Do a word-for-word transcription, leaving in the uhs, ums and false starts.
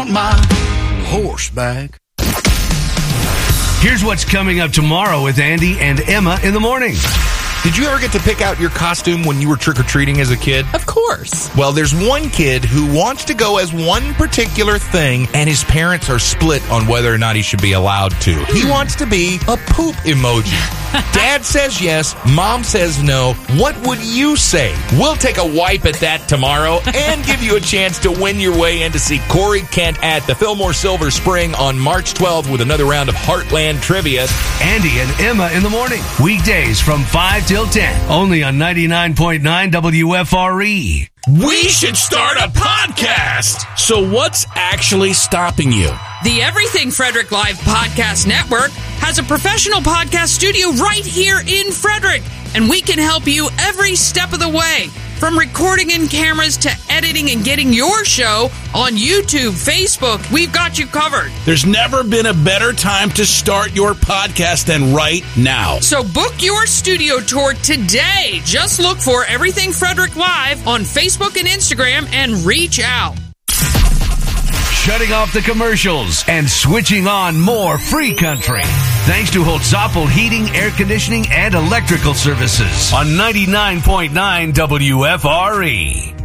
want my horse back. Here's what's coming up tomorrow with Andy and Emma in the morning. Did you ever get to pick out your costume when you were trick-or-treating as a kid? Of course. Well, there's one kid who wants to go as one particular thing, and his parents are split on whether or not he should be allowed to. He wants to be a poop emoji. Dad says yes, Mom says no. What would you say? We'll take a wipe at that tomorrow and give you a chance to win your way in to see Corey Kent at the Fillmore Silver Spring on March twelfth with another round of Heartland Trivia. Andy and Emma in the morning. Weekdays from five till ten. Only on ninety-nine point nine W F R E. We should start a podcast. So what's actually stopping you? The Everything Frederick Live Podcast Network has a professional podcast studio right here in Frederick, and we can help you every step of the way. From recording in cameras to editing and getting your show on YouTube, Facebook, we've got you covered. There's never been a better time to start your podcast than right now. So book your studio tour today. Just look for Everything Frederick Live on Facebook and Instagram and reach out. Shutting off the commercials and switching on more free country. Thanks to Holtzapfel Heating, Air Conditioning, and Electrical Services on ninety-nine point nine W F R E.